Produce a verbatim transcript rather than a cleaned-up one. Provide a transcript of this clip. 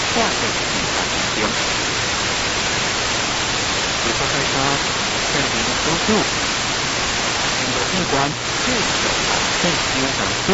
化的地方中，比如说在说圣灵的收入，圣灵的闭关，这种啊，这些的